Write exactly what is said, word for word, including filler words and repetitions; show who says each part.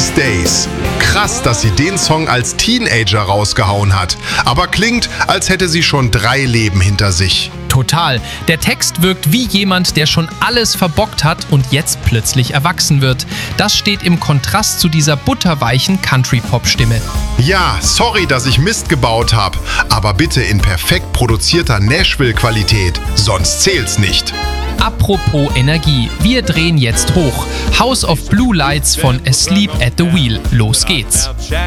Speaker 1: These Days. Krass, dass sie den Song als Teenager rausgehauen hat. Aber klingt, als hätte sie schon drei Leben hinter sich.
Speaker 2: Total. Der Text wirkt wie jemand, der schon alles verbockt hat und jetzt plötzlich erwachsen wird. Das steht im Kontrast zu dieser butterweichen Country-Pop-Stimme.
Speaker 1: Ja, sorry, dass ich Mist gebaut habe, aber bitte in perfekt produzierter Nashville-Qualität, sonst zählt's nicht.
Speaker 2: Apropos Energie, wir drehen jetzt hoch. House of Blue Lights von Asleep at the Wheel. Los geht's.